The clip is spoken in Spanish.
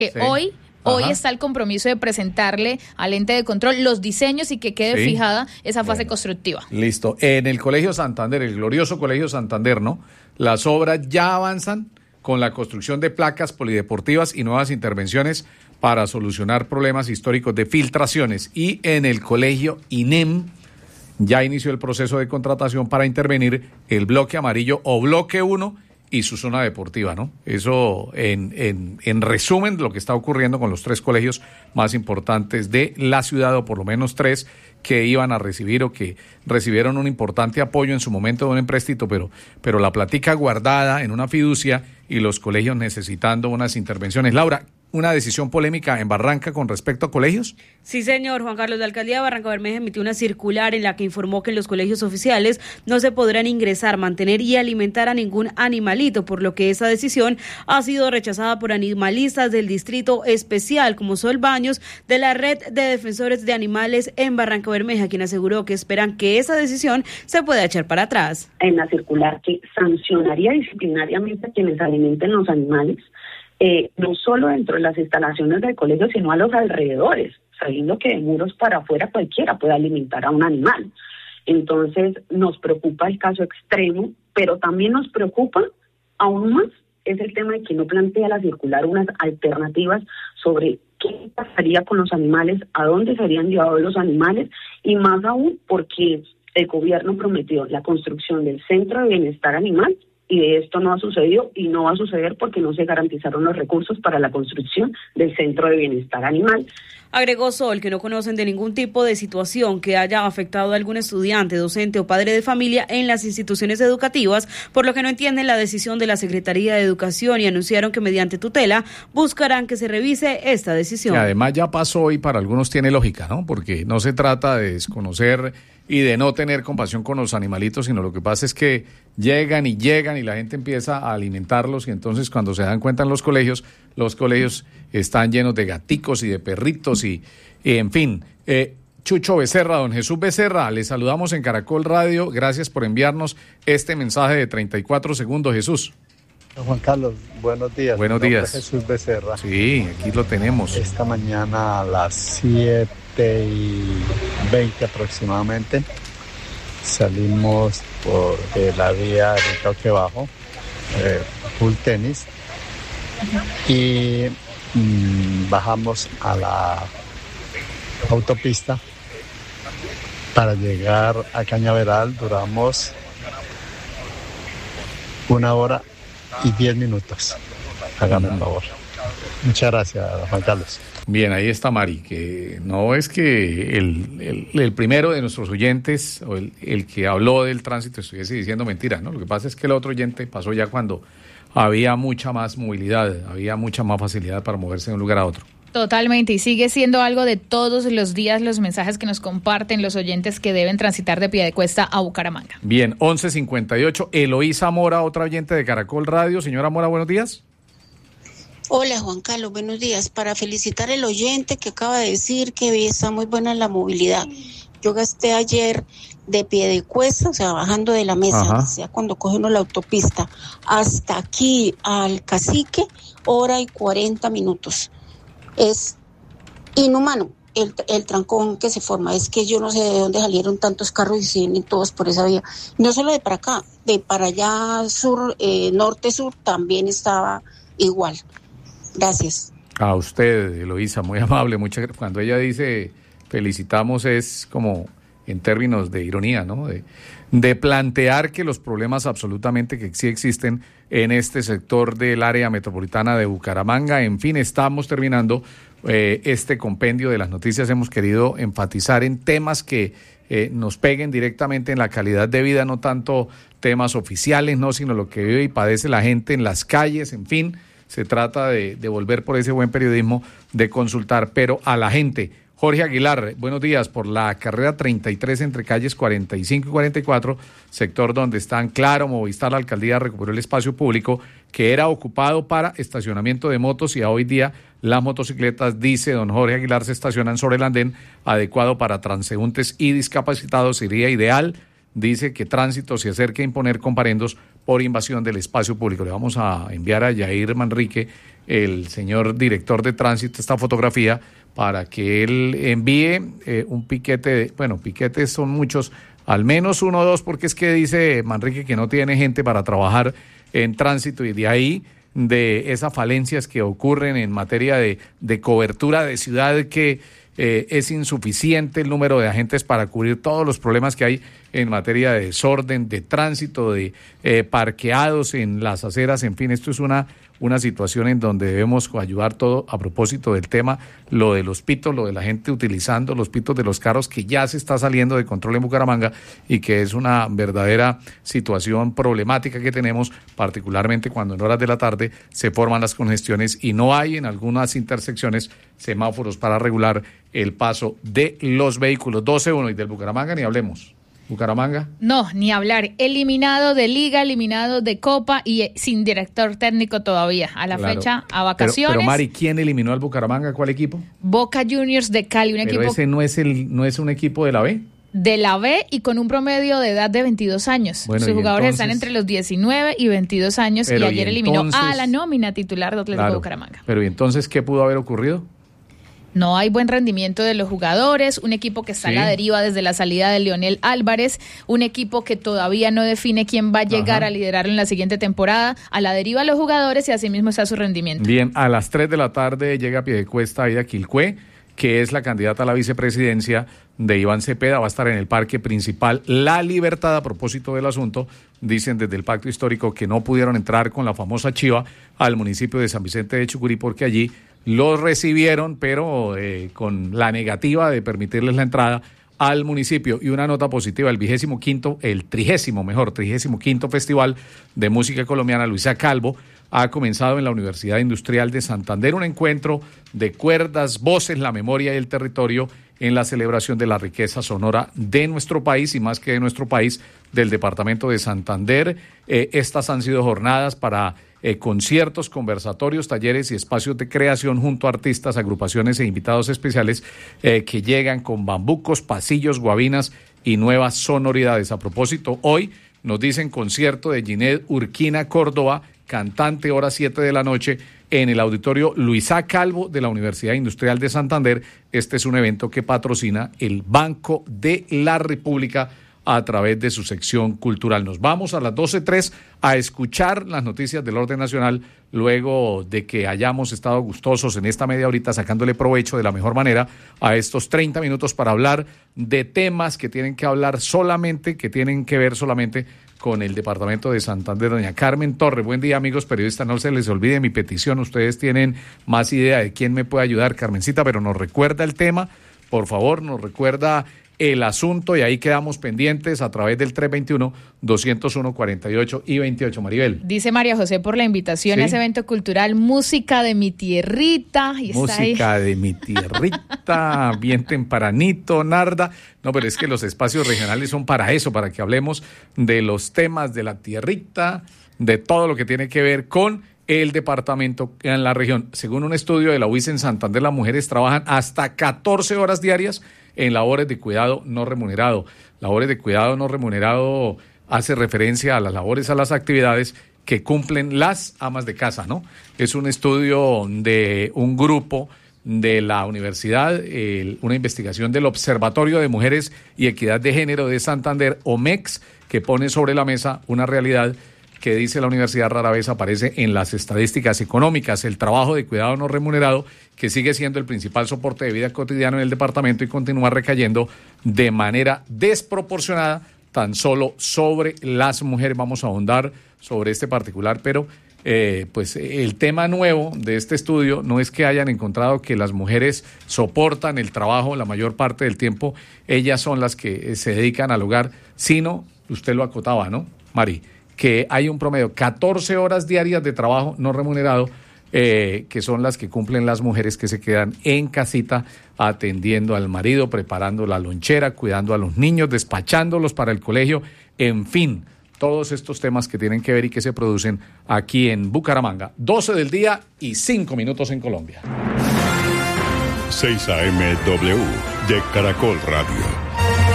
Sí. Hoy está el compromiso de presentarle al ente de control los diseños y que quede fijada esa fase constructiva. Listo. En el Colegio Santander, el glorioso Colegio Santander, ¿no? Las obras ya avanzan con la construcción de placas polideportivas y nuevas intervenciones para solucionar problemas históricos de filtraciones. Y en el Colegio INEM ya inició el proceso de contratación para intervenir el bloque amarillo o bloque 1 y su zona deportiva, ¿no? Eso en resumen de lo que está ocurriendo con los 3 colegios más importantes de la ciudad, o por lo menos 3 que iban a recibir o que recibieron un importante apoyo en su momento de un empréstito, pero la plática guardada en una fiducia y los colegios necesitando unas intervenciones. Laura, ¿una decisión polémica en Barranca con respecto a colegios? Sí, señor. Juan Carlos, la alcaldía de Barranca Bermeja emitió una circular en la que informó que en los colegios oficiales no se podrán ingresar, mantener y alimentar a ningún animalito, por lo que esa decisión ha sido rechazada por animalistas del Distrito Especial, como Sol Baños, de la Red de Defensores de Animales en Barranca Bermeja, quien aseguró que esperan que esa decisión se pueda echar para atrás. En la circular que sancionaría disciplinariamente a quienes alimenten los animales, no solo dentro de las instalaciones del colegio, sino a los alrededores, sabiendo que de muros para afuera cualquiera puede alimentar a un animal. Entonces nos preocupa el caso extremo, pero también nos preocupa aún más es el tema de que no plantea la circular unas alternativas sobre qué pasaría con los animales, a dónde serían llevados los animales, y más aún porque el gobierno prometió la construcción del Centro de Bienestar Animal, y de esto no ha sucedido y no va a suceder porque no se garantizaron los recursos para la construcción del Centro de Bienestar Animal. Agregó Sol que no conocen de ningún tipo de situación que haya afectado a algún estudiante, docente o padre de familia en las instituciones educativas, por lo que no entienden la decisión de la Secretaría de Educación y anunciaron que mediante tutela buscarán que se revise esta decisión. Y además ya pasó y para algunos tiene lógica, ¿no? Porque no se trata de desconocer y de no tener compasión con los animalitos, sino lo que pasa es que llegan y la gente empieza a alimentarlos y entonces cuando se dan cuenta en los colegios están llenos de gaticos y de perritos y en fin. Chucho Becerra, don Jesús Becerra, le saludamos en Caracol Radio, gracias por enviarnos este mensaje de 34 segundos, Jesús. Juan Carlos, buenos días. Buenos días. Jesús Becerra. Sí, aquí lo tenemos. Esta mañana a las 7:20 aproximadamente salimos por la vía del Cauque Bajo, full tenis, y bajamos a la autopista para llegar a Cañaveral. Duramos 1 hora y 10 minutos. Hágame el favor. Muchas gracias, Juan Carlos. Bien, ahí está Mari, que no es que el primero de nuestros oyentes o el que habló del tránsito estuviese diciendo mentira, ¿no? Lo que pasa es que el otro oyente pasó ya cuando había mucha más movilidad, había mucha más facilidad para moverse de un lugar a otro. Totalmente, y sigue siendo algo de todos los días los mensajes que nos comparten los oyentes que deben transitar de Piedecuesta a Bucaramanga. Bien, 11:58, Eloísa Mora, otra oyente de Caracol Radio. Señora Mora, buenos días. Hola Juan Carlos, buenos días. Para felicitar al oyente que acaba de decir que está muy buena la movilidad. Yo gasté ayer de Piedecuesta, o sea, bajando de la mesa, o sea, cuando coge uno la autopista, hasta aquí al Cacique, 1:40 minutos. Es inhumano el trancón que se forma. Es que yo no sé de dónde salieron tantos carros y siguen todos por esa vía. No solo de para acá, de para allá sur, norte-sur, también estaba igual. Gracias. A usted, Eloísa, muy amable. Muchas gracias. Cuando ella dice felicitamos es como en términos de ironía, ¿no? De plantear que los problemas absolutamente que sí existen en este sector del área metropolitana de Bucaramanga. En fin, estamos terminando este compendio de las noticias. Hemos querido enfatizar en temas que nos peguen directamente en la calidad de vida, no tanto temas oficiales, no, sino lo que vive y padece la gente en las calles. En fin, se trata de volver por ese buen periodismo, de consultar, pero a la gente. Jorge Aguilar, buenos días. Por la carrera 33 entre calles 45 y 44, sector donde están Claro, Movistar, la alcaldía recuperó el espacio público que era ocupado para estacionamiento de motos y a hoy día las motocicletas, dice don Jorge Aguilar, se estacionan sobre el andén adecuado para transeúntes y discapacitados. Sería ideal, dice, que Tránsito se acerque a imponer comparendos por invasión del espacio público. Le vamos a enviar a Yair Manrique, el señor director de tránsito, esta fotografía para que él envíe un piquete. Bueno, piquetes son muchos, al menos 1 o 2, porque es que dice Manrique que no tiene gente para trabajar en tránsito, y de ahí de esas falencias que ocurren en materia de cobertura de ciudad, que es insuficiente el número de agentes para cubrir todos los problemas que hay en materia de desorden, de tránsito, de parqueados en las aceras. En fin, esto es una situación en donde debemos ayudar todo. A propósito del tema, lo de los pitos, lo de la gente utilizando los pitos de los carros, que ya se está saliendo de control en Bucaramanga y que es una verdadera situación problemática que tenemos, particularmente cuando en horas de la tarde se forman las congestiones y no hay en algunas intersecciones semáforos para regular el paso de los vehículos. 12-1, y del Bucaramanga ni hablemos. Bucaramanga. No, ni hablar. Eliminado de Liga, eliminado de Copa y sin director técnico todavía. A la fecha, a vacaciones. Pero Mari, ¿quién eliminó al Bucaramanga? ¿Cuál equipo? Boca Juniors de Cali, Pero ese no es un equipo de la B. De la B, y con un promedio de edad de 22 años. Bueno, sus jugadores entonces, están entre los 19 y 22 años, y ayer eliminó a la nómina titular de Atlético Bucaramanga. Pero ¿y entonces qué pudo haber ocurrido? No hay buen rendimiento de los jugadores, un equipo que está a la deriva desde la salida de Leonel Álvarez, un equipo que todavía no define quién va a llegar a liderar en la siguiente temporada, a la deriva los jugadores, y asimismo está su rendimiento. Bien, a las 3 de la tarde llega a Piedecuesta Aida Quilcué, que es la candidata a la vicepresidencia de Iván Cepeda. Va a estar en el parque principal La Libertad. A propósito del asunto, dicen desde el Pacto Histórico que no pudieron entrar con la famosa chiva al municipio de San Vicente de Chucurí, porque allí los recibieron, pero con la negativa de permitirles la entrada al municipio. Y una nota positiva: el 35º Festival de Música Colombiana Luisa Calvo ha comenzado en la Universidad Industrial de Santander, un encuentro de cuerdas, voces, la memoria y el territorio en la celebración de la riqueza sonora de nuestro país, y más que de nuestro país, del departamento de Santander. Estas han sido jornadas para conciertos, conversatorios, talleres y espacios de creación junto a artistas, agrupaciones e invitados especiales que llegan con bambucos, pasillos, guabinas y nuevas sonoridades. A propósito, hoy nos dicen concierto de Ginette Urquina Córdoba, cantante, horas 7 de la noche, en el auditorio Luisa Calvo de la Universidad Industrial de Santander. Este es un evento que patrocina el Banco de la República a través de su sección cultural. Nos vamos a las 12:03 a escuchar las noticias del orden nacional, luego de que hayamos estado gustosos en esta media horita sacándole provecho de la mejor manera a estos 30 minutos para hablar de temas que tienen que ver solamente con el departamento de Santander. Doña Carmen Torres, buen día, amigos periodistas. No se les olvide mi petición. Ustedes tienen más idea de quién me puede ayudar, Carmencita, pero nos recuerda el tema, por favor, nos recuerda el asunto, y ahí quedamos pendientes a través del 321-201-48 y 28. Maribel. Dice María José por la invitación a ese evento cultural, Música de mi Tierrita. Y música de mi tierrita, bien tempranito, Narda. No, pero es que los espacios regionales son para eso, para que hablemos de los temas de la tierrita, de todo lo que tiene que ver con el departamento en la región. Según un estudio de la UIS en Santander, las mujeres trabajan hasta 14 horas diarias en labores de cuidado no remunerado. Labores de cuidado no remunerado hace referencia a las labores, a las actividades que cumplen las amas de casa, ¿no? Es un estudio de un grupo de la universidad, una investigación del Observatorio de Mujeres y Equidad de Género de Santander, OMEX, que pone sobre la mesa una realidad que, dice la universidad, rara vez aparece en las estadísticas económicas: el trabajo de cuidado no remunerado, que sigue siendo el principal soporte de vida cotidiano en el departamento y continúa recayendo de manera desproporcionada tan solo sobre las mujeres. Vamos a ahondar sobre este particular, pero pues el tema nuevo de este estudio no es que hayan encontrado que las mujeres soportan el trabajo la mayor parte del tiempo, ellas son las que se dedican al hogar, sino, usted lo acotaba, ¿no, Mari?, que hay un promedio 14 horas diarias de trabajo no remunerado, que son las que cumplen las mujeres que se quedan en casita atendiendo al marido, preparando la lonchera, cuidando a los niños, despachándolos para el colegio, en fin, todos estos temas que tienen que ver y que se producen aquí en Bucaramanga. 12 del día y 5 minutos en Colombia. 6 AM W de Caracol Radio.